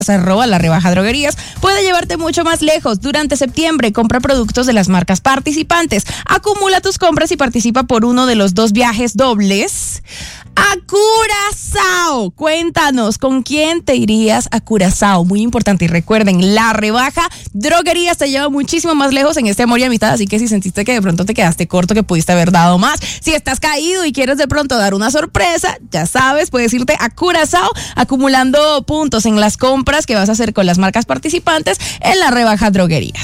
@ la rebaja droguerías puede llevarte mucho más lejos. Durante septiembre, compra productos de las marcas participantes. Acumula tus compras y participa por uno de los 2 viajes dobles a Curazao. Cuéntanos, ¿con quién te irías a Curazao? Muy importante. Y recuerden, la rebaja droguerías te lleva muchísimo más lejos en este amor y amistad. Así que si sentiste que de pronto te quedaste corto, que pudiste haber dado más, si estás caído y quieres de pronto dar una sorpresa, ya sabes, puedes irte a Curazao acumulando puntos en las compras que vas a hacer con las marcas participantes en la rebaja droguerías.